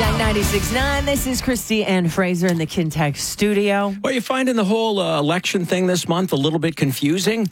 96.9. This is Christy and Fraser in the Kintech studio. Well, you finding the whole election thing this month a little bit confusing?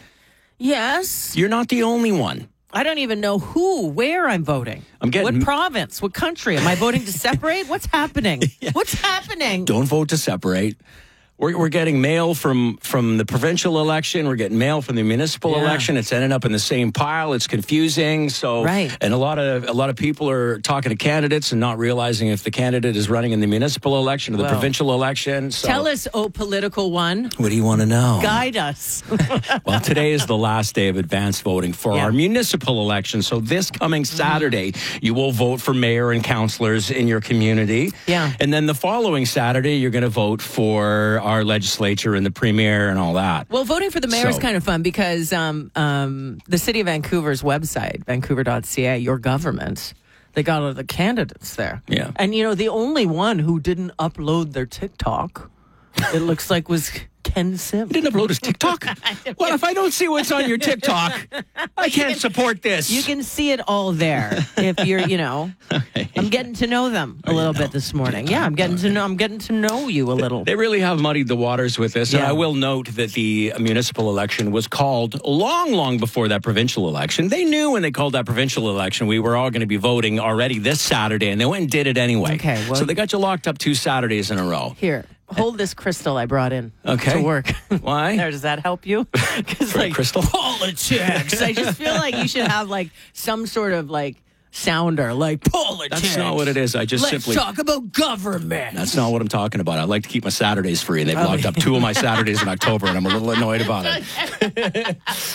Yes. You're not the only one. I don't even know where I'm voting. What province? What country? Am I voting to separate? What's happening? Yeah. What's happening? Don't vote to separate. We're getting mail from the provincial election. We're getting mail from the municipal election. It's ending up in the same pile. It's confusing. So, right. And a lot of people are talking to candidates and not realizing if the candidate is running in the municipal election or the provincial election. So, tell us, political one. What do you want to know? Guide us. Well, today is the last day of advance voting for our municipal election. So this coming Saturday, you will vote for mayor and councillors in your community. Yeah. And then the following Saturday, you're going to vote for our legislature and the premier and all that. Well, voting for the mayor is kind of fun because the City of Vancouver's website, vancouver.ca, your government, they got all the candidates there. Yeah. And, the only one who didn't upload their TikTok, it looks like, was Ken Sim. You didn't upload his TikTok? Well, if I don't see what's on your TikTok, I can't support this. You can see it all there if you're, Okay. I'm getting to know them a little bit this morning. Yeah, I'm getting to know you a little. They really have muddied the waters with this. And I will note that the municipal election was called long before that provincial election. They knew when they called that provincial election, we were all going to be voting already this Saturday, and they went and did it anyway. Okay, well, so they got you locked up 2 Saturdays in a row. Here. Hold this crystal I brought in to work. Why? Does that help you? Because crystal politics. I just feel like you should have some sort of sounder, politics. That's not what it is. Let's talk about government. That's not what I'm talking about. I like to keep my Saturdays free. They've locked up 2 of my Saturdays in October, and I'm a little annoyed about it.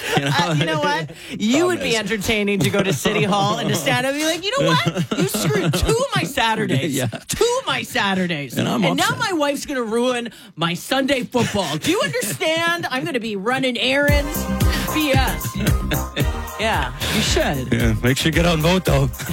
You know what? You would be entertaining to go to City Hall and to stand up and be like, you know what? You screwed 2 of my Saturdays. 2 of my Saturdays. And now my wife's going to ruin my Sunday football. Do you understand? I'm going to be running errands. BS. Yeah, you should. Yeah, make sure you get out and vote, though.